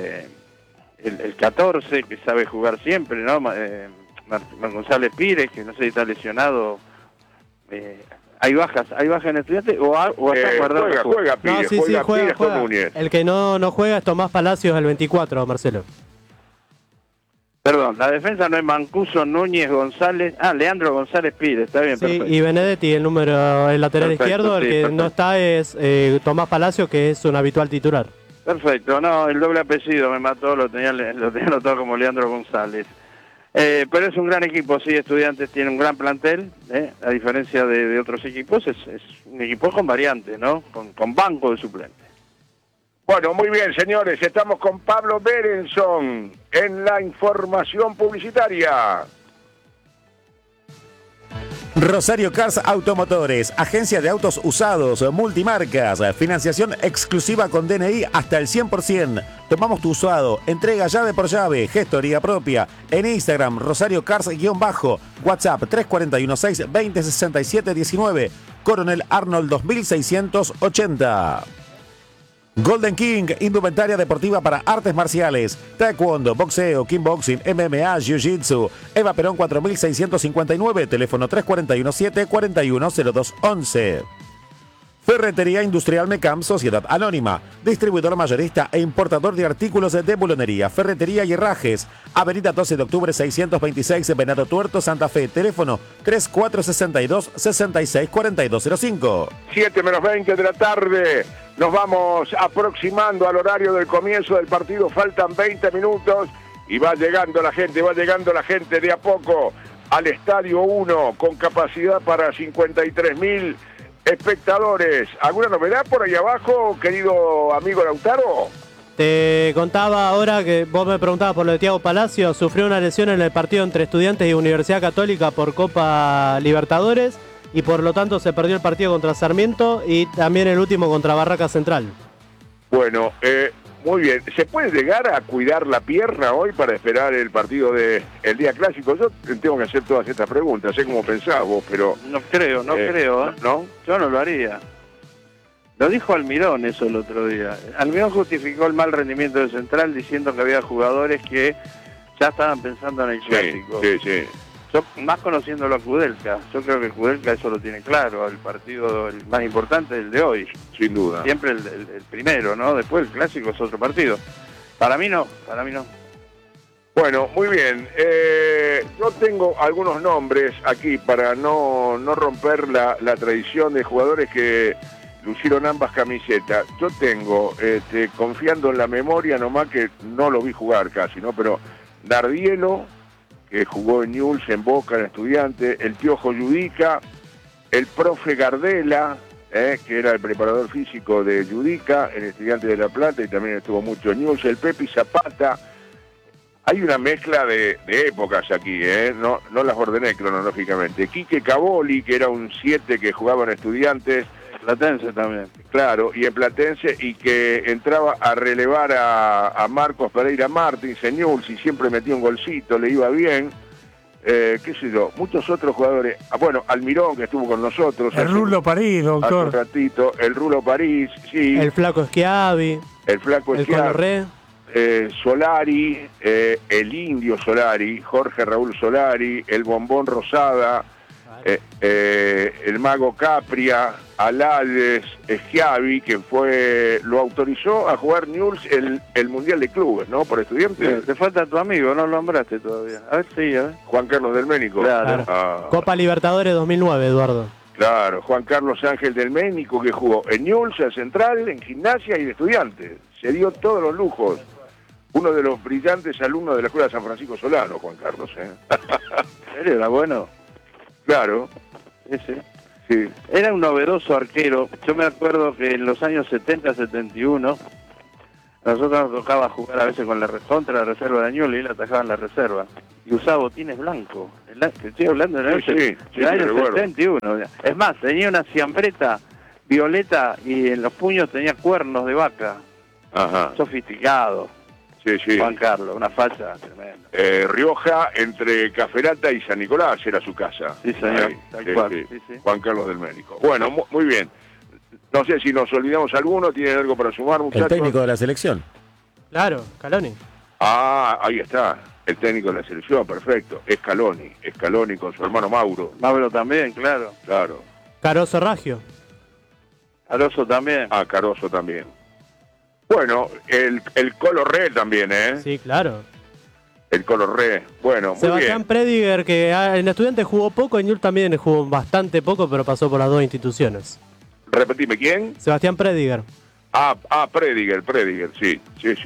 14, que sabe jugar siempre, ¿no? González Pires, que no sé si está lesionado. ¿Hay bajas en Estudiantes o está guardado? Juega Pires, juega. Con Núñez. El que no juega es Tomás Palacios, el 24, Marcelo. Perdón, la defensa no es Mancuso, Núñez, González. Leandro González Pires, está bien, sí, perfecto. Y Benedetti, el lateral Perfecto, izquierdo, el sí, que perfecto. no está es Tomás Palacios, que es un habitual titular. Perfecto, no, el doble apellido me mató, lo tenía anotado como Leandro González. Pero es un gran equipo, sí, Estudiantes tiene un gran plantel, a diferencia de otros equipos, es un equipo con variantes, ¿no? Con banco de suplentes. Bueno, muy bien, señores, estamos con Pablo Berenson en la información publicitaria. Rosario Cars Automotores, agencia de autos usados, multimarcas, financiación exclusiva con DNI hasta el 100%. Tomamos tu usado, entrega llave por llave, gestoría propia. En Instagram, Rosario Cars-, WhatsApp 3416-2067-19, Coronel Arnold 2680. Golden King, indumentaria deportiva para artes marciales, taekwondo, boxeo, kickboxing, MMA, jiu-jitsu. Eva Perón 4659, teléfono 3417-410211. Ferretería Industrial Mecam, Sociedad Anónima, distribuidor mayorista e importador de artículos de bulonería, ferretería y herrajes. Avenida 12 de octubre 626, Venado Tuerto, Santa Fe, teléfono 3462-664205. 7:20 de la tarde, nos vamos aproximando al horario del comienzo del partido, faltan 20 minutos y va llegando la gente de a poco. al Estadio 1 con capacidad para 53.000 espectadores. ¿Alguna novedad por ahí abajo, querido amigo Lautaro? Te contaba ahora que vos me preguntabas por lo de Thiago Palacio. Sufrió una lesión en el partido entre Estudiantes y Universidad Católica por Copa Libertadores y por lo tanto se perdió el partido contra Sarmiento y también el último contra Barraca Central. Bueno, muy bien. ¿Se puede llegar a cuidar la pierna hoy para esperar el partido del día clásico? Yo tengo que hacer todas estas preguntas, sé cómo pensás vos, pero... No creo. ¿No? Yo no lo haría. Lo dijo Almirón eso el otro día. Almirón justificó el mal rendimiento de Central diciendo que había jugadores que ya estaban pensando en el clásico. Sí. Yo, más conociéndolo a Kudelka, yo creo que Kudelka eso lo tiene claro. El partido el más importante es el de hoy. Sin duda. Siempre el primero, ¿no? Después el clásico es otro partido. Para mí no. Bueno, muy bien. Yo tengo algunos nombres aquí para no romper la tradición de jugadores que lucieron ambas camisetas. Yo tengo, confiando en la memoria nomás, que no lo vi jugar casi, ¿no? Pero Dardielo, que jugó en Newell's, en Boca, en Estudiantes, el Piojo Yudica, el profe Gardela, que era el preparador físico de Yudica, en Estudiantes de La Plata, y también estuvo mucho en Newell's, el Pepi Zapata. Hay una mezcla de épocas aquí, no las ordené cronológicamente. Quique Cavoli, que era un 7 que jugaba en Estudiantes, Platense también. Claro, y en Platense, y que entraba a relevar a Marcos Pereira Martins en Newell's y siempre metía un golcito, le iba bien. Qué sé yo, muchos otros jugadores. Bueno, Almirón, que estuvo con nosotros. El Rulo París, doctor. Hace un ratito, el Rulo París, sí. El Flaco Schiavi. El Flaco Schiavi. Coloré. Solari, el Indio Solari, Jorge Raúl Solari, el Bombón Rosada, el Mago Capria, Alades, Schiavi, que lo autorizó a jugar Newell's el Mundial de Clubes, ¿no? Por Estudiantes. Te falta tu amigo, no lo nombraste todavía. A ver. Juan Carlos del Ménico. Claro. Copa Libertadores 2009, Eduardo. Claro, Juan Carlos Ángel del Ménico, que jugó en Newell's, en Central, en Gimnasia y en Estudiantes. Se dio todos los lujos. Uno de los brillantes alumnos de la Escuela de San Francisco Solano, Juan Carlos. ¿Él era bueno? Claro. Ese. Sí. Era un novedoso arquero. Yo me acuerdo que en los años 70-71 nosotros nos tocaba jugar a veces contra la reserva de Newell's y él atajaba en la reserva. Y usaba botines blancos. Te estoy hablando del año 71. Es más, tenía una ciambreta violeta y en los puños tenía cuernos de vaca. Ajá. Sofisticado. Sí. Juan Carlos, una facha tremenda. Rioja, entre Caferata y San Nicolás, era su casa. Sí, señor. Tal cual. Sí. Juan Carlos del Ménico. Bueno, muy bien. No sé si nos olvidamos alguno, ¿tienen algo para sumar, muchachos? El técnico de la selección. Claro, Scaloni. Ahí está. El técnico de la selección, perfecto. Scaloni con su hermano Mauro. Mauro también, claro. Caroso Raggio. Caroso también. Caroso también. Bueno, el Colo Re también, Sí, claro. El Colo Re, bueno, muy Sebastián bien. Prediger, que en Estudiantes jugó poco, en Newell's también jugó bastante poco, pero pasó por las dos instituciones. Repetime, ¿quién? Sebastián Prediger. Prediger, sí,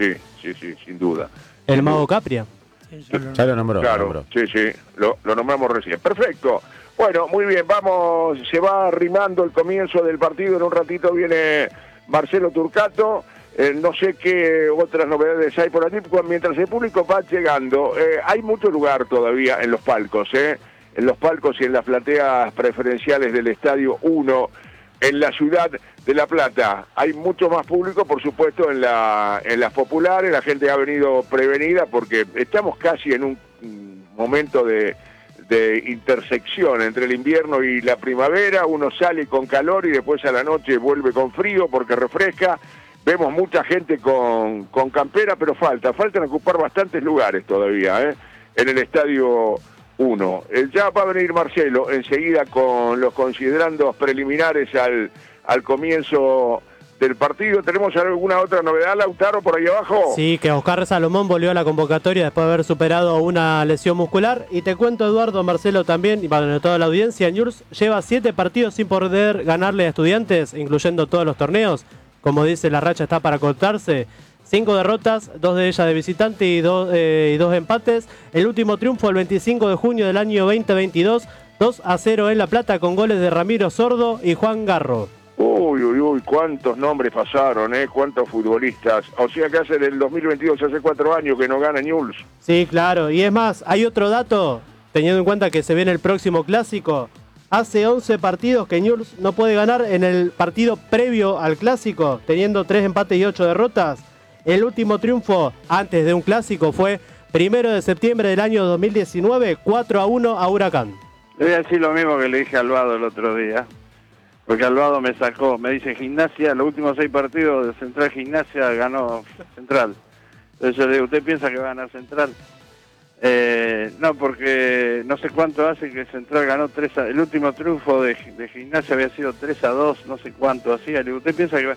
sin duda. El Mago Capria. Ya lo nombró. Claro, sí, lo nombramos recién. Perfecto. Bueno, muy bien, se va arrimando el comienzo del partido, en un ratito viene Marcelo Turcato. No sé qué otras novedades hay por aquí, mientras el público va llegando. Hay mucho lugar todavía en los palcos, en los palcos y en las plateas preferenciales del Estadio 1, en la ciudad de La Plata. Hay mucho más público, por supuesto, en las populares. La gente ha venido prevenida porque estamos casi en un momento de intersección entre el invierno y la primavera. Uno sale con calor y después a la noche vuelve con frío porque refresca. Vemos mucha gente con campera, pero faltan ocupar bastantes lugares todavía, en el Estadio 1. Ya va a venir Marcelo enseguida con los considerandos preliminares al comienzo del partido. ¿Tenemos alguna otra novedad, Lautaro, por ahí abajo? Sí, que Oscar Salomón volvió a la convocatoria después de haber superado una lesión muscular. Y te cuento, Eduardo, Marcelo también, y para toda la audiencia, Newell's lleva 7 partidos sin poder ganarle a Estudiantes, incluyendo todos los torneos. Como dice, la racha está para cortarse. 5 derrotas, 2 de ellas de visitante y 2 empates. El último triunfo el 25 de junio del año 2022, 2-0 en La Plata con goles de Ramiro Sordo y Juan Garro. Uy, cuántos nombres pasaron, cuántos futbolistas. O sea que hace del 2022, hace 4 años que no gana Newell's. Sí, claro, y es más, hay otro dato, teniendo en cuenta que se viene el próximo clásico. Hace 11 partidos que Newell's no puede ganar en el partido previo al clásico, teniendo 3 empates y 8 derrotas. El último triunfo antes de un clásico fue 1 de septiembre del año 2019, 4-1 a Huracán. Le voy a decir lo mismo que le dije a Alvado el otro día, porque Alvado me dice Gimnasia, los últimos 6 partidos de Central Gimnasia ganó Central. Entonces yo le digo, ¿usted piensa que va a ganar Central? No, porque no sé cuánto hace que Central ganó 3-2, el último triunfo de Gimnasia había sido 3-2, no sé cuánto hacía. Le digo, ¿usted piensa que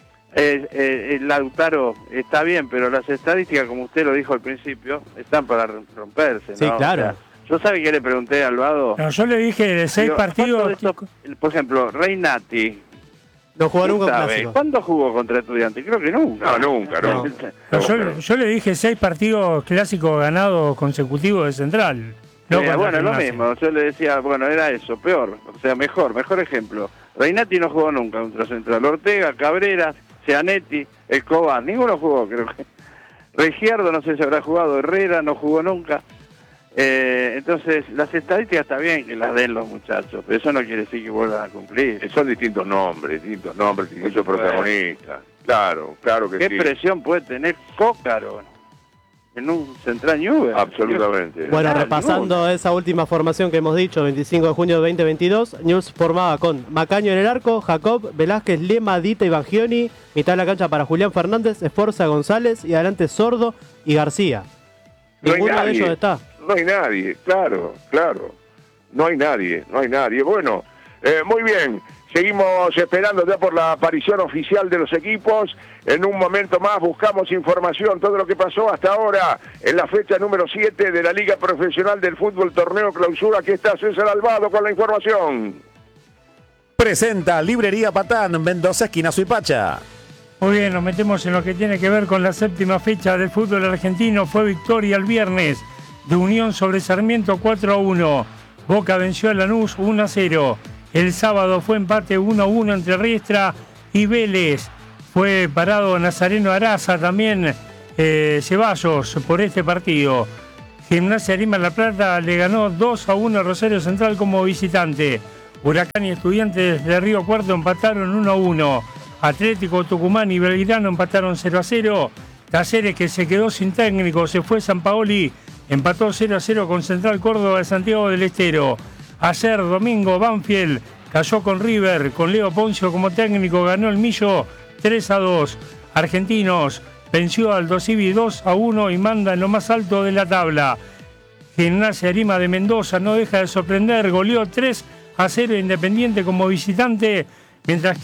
el Lautaro está bien, pero las estadísticas, como usted lo dijo al principio, están para romperse, ¿no? Sí, claro. O sea, ¿yo sabe qué le pregunté a Alvado? No, yo le dije de 6 partidos. Por ejemplo, Reinati. No jugó nunca un clásico. ¿Cuándo jugó contra Estudiantes? Creo que nunca. No, nunca. No, yo le dije 6 partidos clásicos ganados consecutivos de Central. Bueno, lo mismo. Yo le decía, bueno, era eso, peor. O sea, mejor ejemplo. Reinati no jugó nunca contra Central. Ortega, Cabrera, Cianetti, Escobar, ninguno jugó, creo que. Regiardo, no sé si habrá jugado. Herrera no jugó nunca. Entonces, las estadísticas está bien que las den los muchachos, pero eso no quiere decir que vuelvan a cumplir. Son distintos nombres, distintos protagonistas. Claro que sí. ¿Qué presión puede tener Cócaro en un Central Newell's? Absolutamente. Bueno, repasando esa última formación que hemos dicho, 25 de junio de 2022, Newell's formaba con Macaño en el arco, Jacob, Velázquez, Lema, Dita y Bangioni, mitad de la cancha para Julián Fernández, Esforza, González y adelante Sordo y García. Ninguno de ellos está. No hay nadie, claro. No hay nadie. Bueno, muy bien. Seguimos esperando ya por la aparición oficial de los equipos. En un momento más buscamos información, todo lo que pasó hasta ahora en la fecha número 7 de la Liga Profesional del Fútbol Torneo Clausura. Aquí está César Alvado con la información. Presenta Librería Patán, Mendoza, esquina Suipacha. Muy bien, nos metemos en lo que tiene que ver con la 7ª fecha del fútbol argentino. Fue victoria el viernes de Unión sobre Sarmiento 4-1. Boca venció a Lanús 1-0. El sábado fue empate 1-1 entre Riestra y Vélez. Fue parado Nazareno Araza, también Ceballos por este partido. Gimnasia Lima La Plata le ganó 2-1 a Rosario Central como visitante. Huracán y Estudiantes de Río Cuarto empataron 1-1. Atlético Tucumán y Belgrano empataron 0-0. Talleres, que se quedó sin técnico, se fue Sampaoli, empató 0-0 con Central Córdoba de Santiago del Estero. Ayer domingo Banfield cayó con River, con Leo Poncio como técnico, ganó el Millo 3-2. Argentinos venció al Dosivi 2-1 y manda en lo más alto de la tabla. Gimnasia Lima de Mendoza no deja de sorprender, goleó 3-0 Independiente como visitante, mientras que